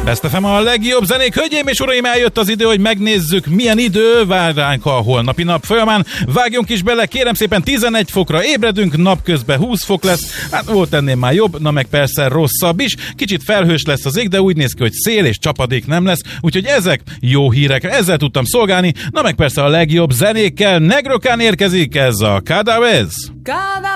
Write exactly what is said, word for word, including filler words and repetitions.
Best ef em a legjobb zenék. Hölgyeim és uraim, eljött az idő, hogy megnézzük, milyen idő vár ránk a holnapi nap folyamán. Vágjunk is bele, kérem szépen, tizenegy fokra ébredünk, napközben húsz fok lesz. Hát volt ennél már jobb, na meg persze rosszabb is. Kicsit felhős lesz az ég, de úgy néz ki, hogy szél és csapadék nem lesz. Úgyhogy ezek jó hírek, ezzel tudtam szolgálni. Na meg persze a legjobb zenékkel. Negrokán érkezik, ez a Cada Vez.